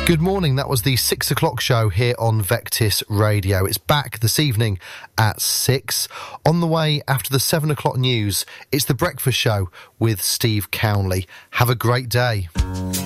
Good morning, that was the 6 o'clock show here on Vectis Radio. It's back this evening at 6. On the way after the 7 o'clock news, it's The Breakfast Show with Steve Cownley. Have a great day.